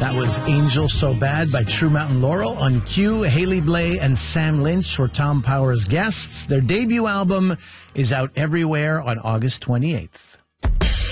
That was Angel So Bad by True Mountain Laurel. On cue, Haley Blay and Sam Lynch were Tom Power's guests. Their debut album is out everywhere on August 28th.